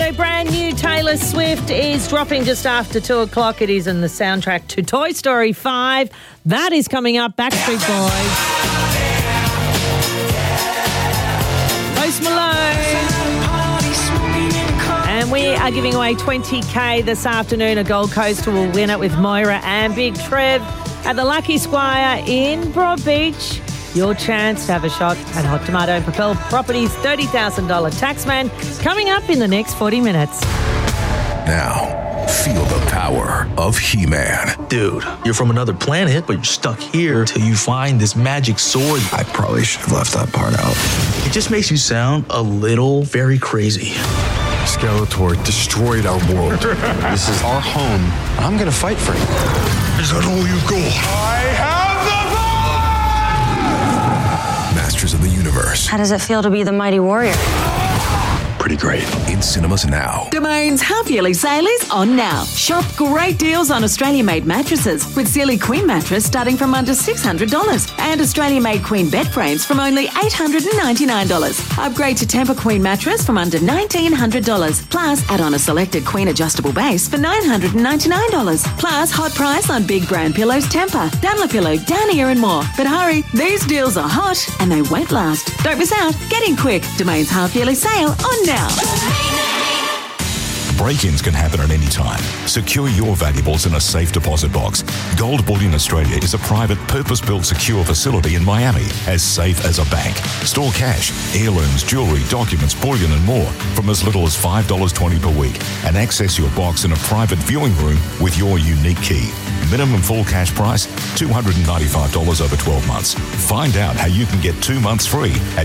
So brand new Taylor Swift is dropping just after 2 o'clock. It is in the soundtrack to Toy Story 5. That is coming up. Backstreet Boys. Post Malone. And we are giving away $20,000 this afternoon. A Gold Coaster will win it with Moira and Big Trev at the Lucky Squire in Broadbeach. Your chance to have a shot at Hot Tomato and Propel Properties $30,000 Taxman coming up in the next 40 minutes. Now, feel the power of He-Man. Dude, you're from another planet, but you're stuck here till you find this magic sword. I probably should have left that part out. It just makes you sound a little very crazy. Skeletor destroyed our world. This is our home, and I'm gonna fight for it. Is that all you've got? I have the power! Masters of the Universe. How does it feel to be the mighty warrior? Pretty great. In cinemas now. Domain's half-yearly sale is on now. Shop great deals on Australia-made mattresses with Sealy Queen mattress starting from under $600 and Australia-made Queen bed frames from only $899. Upgrade to Tempur Queen mattress from under $1,900. Plus, add on a selected Queen adjustable base for $999. Plus, hot price on big brand pillows Tempur, Dunlopillow, Downier and more. But hurry, these deals are hot and they won't last. Don't miss out. Get in quick. Domain's half-yearly sale on now. Break-ins can happen at any time. Secure your valuables in a safe deposit box. Gold Bullion Australia is a private, purpose-built secure facility in Miami, as safe as a bank. Store cash, heirlooms, jewellery, documents, bullion and more from as little as $5.20 per week, and access your box in a private viewing room with your unique key. Minimum full cash price, $295 over 12 months. Find out how you can get 2 months free at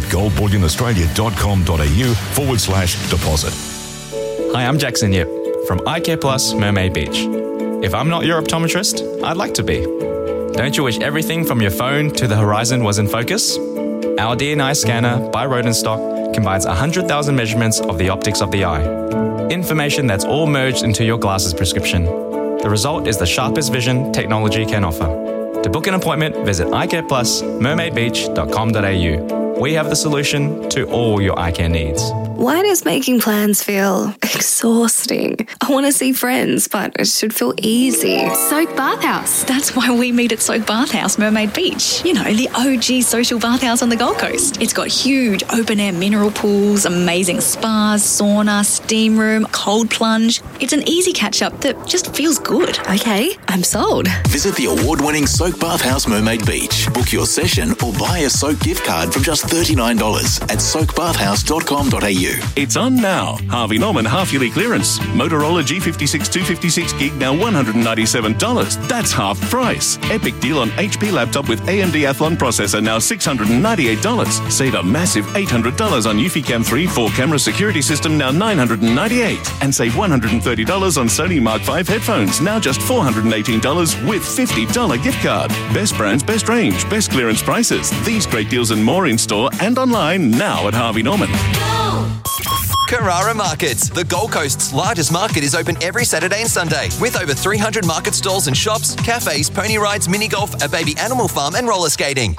goldbullionaustralia.com.au/deposit. Hi, I'm Jackson Yip from iCare Plus Mermaid Beach. If I'm not your optometrist, I'd like to be. Don't you wish everything from your phone to the horizon was in focus? Our DNI scanner by Rodenstock combines 100,000 measurements of the optics of the eye. Information that's all merged into your glasses prescription. The result is the sharpest vision technology can offer. To book an appointment, visit icareplusmermaidbeach.com.au. We have the solution to all your eye care needs. Why does making plans feel exhausting? I want to see friends, but it should feel easy. Soak Bathhouse. That's why we meet at Soak Bathhouse, Mermaid Beach. You know, the OG social bathhouse on the Gold Coast. It's got huge open-air mineral pools, amazing spas, sauna, steam room, cold plunge. It's an easy catch-up that just feels good. Okay, I'm sold. Visit the award-winning Soak Bathhouse Mermaid Beach. Book your session or buy a Soak gift card from just $39 at soakbathhouse.com.au. It's on now. Harvey Norman half-yearly clearance. Motorola G56 256 gig now $197. That's half price. Epic deal on HP laptop with AMD Athlon processor now $698. Save a massive $800 on Eufy-Cam 3 4-camera security system now $998. And save $130 on Sony Mark V headphones now just $418 with $50 gift card. Best brands, best range, best clearance prices. These great deals and more in store and online now at Harvey Norman. Carrara Markets. The Gold Coast's largest market is open every Saturday and Sunday with over 300 market stalls and shops, cafes, pony rides, mini golf, a baby animal farm and roller skating.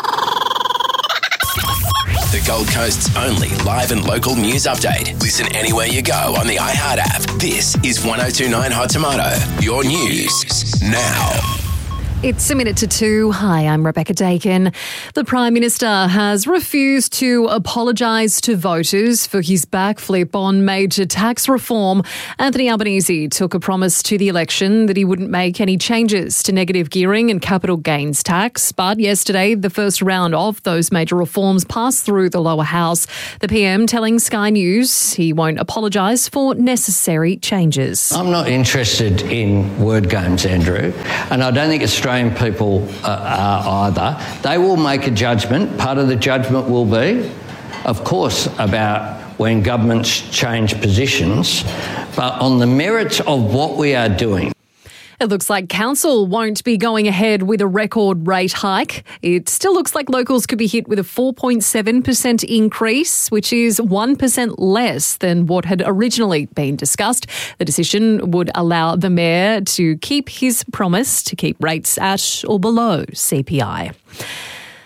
The Gold Coast's only live and local news update. Listen anywhere you go on the iHeart app. This is 102.9 Hot Tomato. Your news now. It's a minute to 2. Hi, I'm Rebecca Dakin. The Prime Minister has refused to apologise to voters for his backflip on major tax reform. Anthony Albanese took a promise to the election that he wouldn't make any changes to negative gearing and capital gains tax. But yesterday, the first round of those major reforms passed through the lower house. The PM telling Sky News he won't apologise for necessary changes. I'm not interested in word games, Andrew, and I don't think Australian people are either. They will make a judgment. Part of the judgment will be, of course, about when governments change positions, but on the merits of what we are doing. It looks like council won't be going ahead with a record rate hike. It still looks like locals could be hit with a 4.7% increase, which is 1% less than what had originally been discussed. The decision would allow the mayor to keep his promise to keep rates at or below CPI.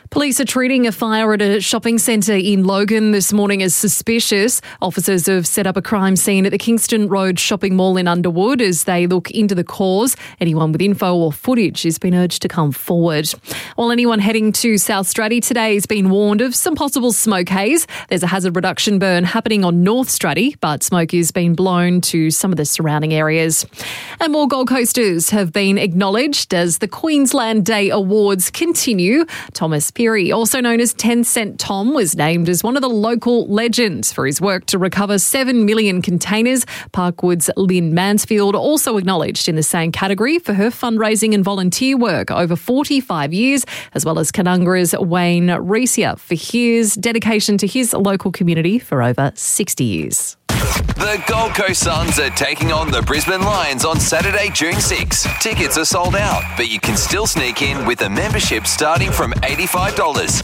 Police are treating a fire at a shopping centre in Logan this morning as suspicious. Officers have set up a crime scene at the Kingston Road shopping mall in Underwood as they look into the cause. Anyone with info or footage has been urged to come forward. While anyone heading to South Stratty today has been warned of some possible smoke haze. There's a hazard reduction burn happening on North Stratty, but smoke is being blown to some of the surrounding areas. And more Gold Coasters have been acknowledged as the Queensland Day Awards continue. Thomas Peary, also known as 10 Cent Tom, was named as one of the local legends for his work to recover 7 million containers. Parkwood's Lynn Mansfield also acknowledged in the same category for her fundraising and volunteer work over 45 years, as well as Canungra's Wayne Reesia for his dedication to his local community for over 60 years. The Gold Coast Suns are taking on the Brisbane Lions on Saturday, June 6. Tickets are sold out, but you can still sneak in with a membership starting from $85.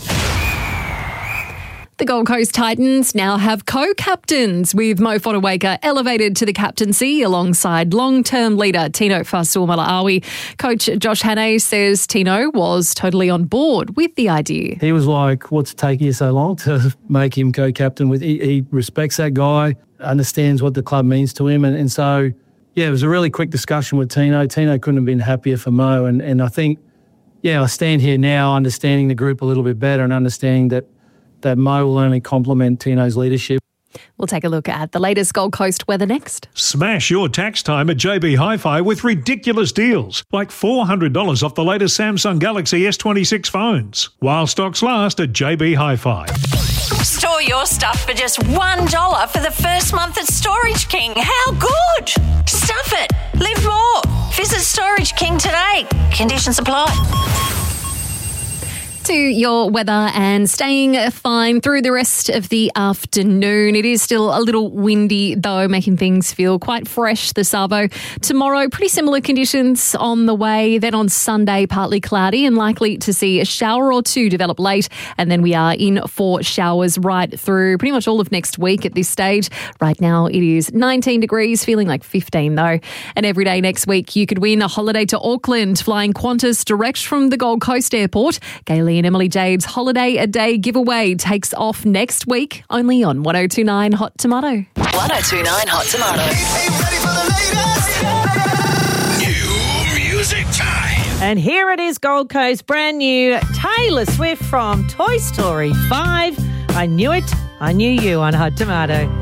The Gold Coast Titans now have co-captains, with Mo Fotuaika elevated to the captaincy alongside long-term leader Tino Fa'asuamaleaui. Coach Josh Hannay says Tino was totally on board with the idea. He was like, what's taking you so long to make him co-captain? He respects that guy, understands what the club means to him. And so, yeah, it was a really quick discussion with Tino. Tino couldn't have been happier for Mo. And I think, yeah, I stand here now understanding the group a little bit better and understanding that Mo will only complement Tino's leadership. We'll take a look at the latest Gold Coast weather next. Smash your tax time at JB Hi-Fi with ridiculous deals, like $400 off the latest Samsung Galaxy S26 phones, while stocks last at JB Hi-Fi. Store your stuff for just $1 for the first month at Storage King. How good? Stuff it. Live more. Visit Storage King today. Conditions apply. To your weather and staying fine through the rest of the afternoon. It is still a little windy though, making things feel quite fresh this arvo. Tomorrow, pretty similar conditions on the way. Then on Sunday, partly cloudy and likely to see a shower or two develop late. And then we are in for showers right through pretty much all of next week at this stage. Right now it is 19 degrees, feeling like 15 though. And every day next week you could win a holiday to Auckland flying Qantas direct from the Gold Coast Airport. Gaily and Emily Jade's Holiday a Day giveaway takes off next week, only on 102.9 Hot Tomato. 102.9 Hot Tomato. New music time. And here it is, Gold Coast, brand new Taylor Swift from Toy Story 5. I Knew It, I Knew You on Hot Tomato.